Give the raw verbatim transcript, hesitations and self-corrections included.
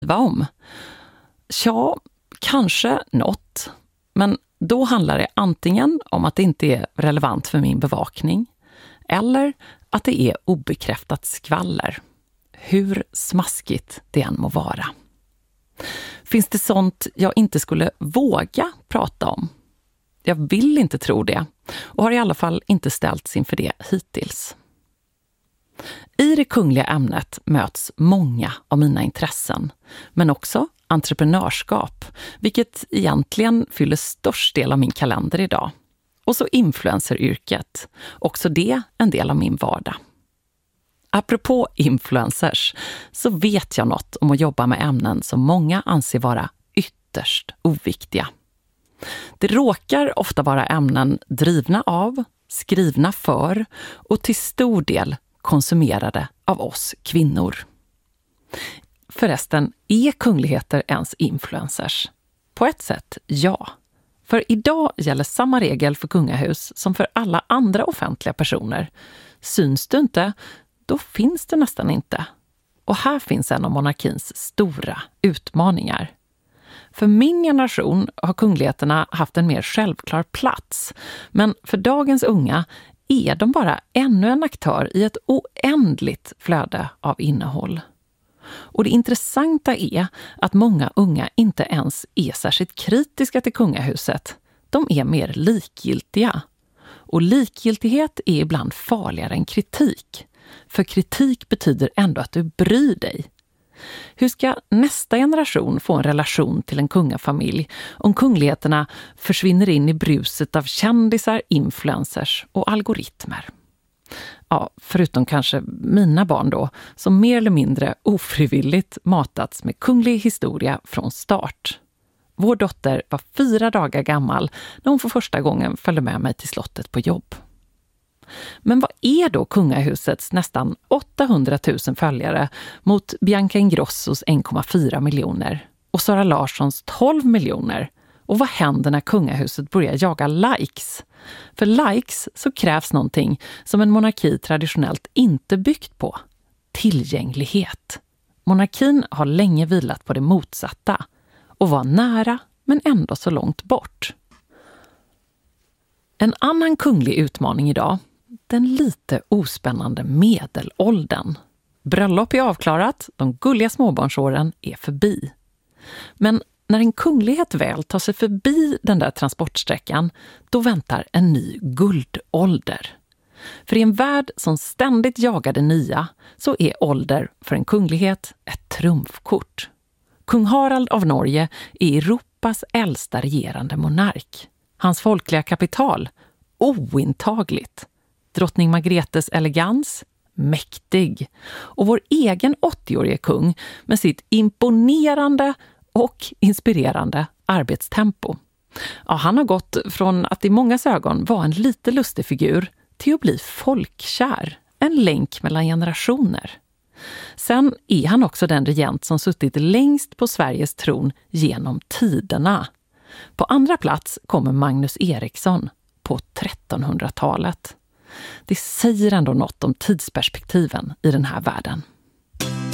skriva om? Tja, kanske något. Men då handlar det antingen om att det inte är relevant för min bevakning eller att det är obekräftat skvaller. Hur smaskigt det än må vara. Finns det sånt jag inte skulle våga prata om? Jag vill inte tro det och har i alla fall inte ställts inför det hittills. I det kungliga ämnet möts många av mina intressen, men också entreprenörskap, vilket egentligen fyller störst del av min kalender idag. Och så influenceryrket, också det en del av min vardag. Apropå influencers så vet jag något om att jobba med ämnen som många anser vara ytterst oviktiga. Det råkar ofta vara ämnen drivna av, skrivna för och till stor del konsumerade av oss kvinnor. Förresten, är kungligheter ens influencers? På ett sätt, ja. För idag gäller samma regel för kungahus som för alla andra offentliga personer. Syns du inte, då finns du nästan inte. Och här finns en av monarkins stora utmaningar. För min generation har kungligheterna haft en mer självklar plats. Men för dagens unga är de bara ännu en aktör i ett oändligt flöde av innehåll. Och det intressanta är att många unga inte ens är särskilt kritiska till kungahuset. De är mer likgiltiga. Och likgiltighet är ibland farligare än kritik. För kritik betyder ändå att du bryr dig. Hur ska nästa generation få en relation till en kungafamilj om kungligheterna försvinner in i bruset av kändisar, influencers och algoritmer? Ja, förutom kanske mina barn då, som mer eller mindre ofrivilligt matats med kunglig historia från start. Vår dotter var fyra dagar gammal när hon för första gången följde med mig till slottet på jobb. Men vad är då kungahusets nästan åttahundratusen följare mot Bianca Ingrossos en komma fyra miljoner och Sara Larssons tolv miljoner? Och vad händer när kungahuset börjar jaga likes? För likes så krävs någonting som en monarki traditionellt inte byggt på. Tillgänglighet. Monarkin har länge vilat på det motsatta och var nära men ändå så långt bort. En annan kunglig utmaning idag, den lite ospännande medelåldern. Bröllop är avklarat, de gulliga småbarnsåren är förbi. Men när en kunglighet väl tar sig förbi den där transportsträckan, då väntar en ny guldålder. För i en värld som ständigt jagar det nya så är ålder för en kunglighet ett trumfkort. Kung Harald av Norge är Europas äldsta regerande monark. Hans folkliga kapital, ointagligt. Drottning Margretes elegans, mäktig. Och vår egen åttioårige kung med sitt imponerande och inspirerande arbetstempo. Ja, han har gått från att i mångas ögon vara en lite lustig figur till att bli folkkär. En länk mellan generationer. Sen är han också den regent som suttit längst på Sveriges tron genom tiderna. På andra plats kommer Magnus Eriksson på trettonhundratalet. Det säger ändå något om tidsperspektiven i den här världen.